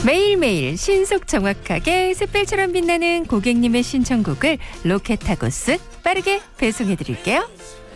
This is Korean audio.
매일매일 신속 정확하게 샛별처럼 빛나는 고객님의 신청곡을 로켓하고 쓱 빠르게 배송해드릴게요.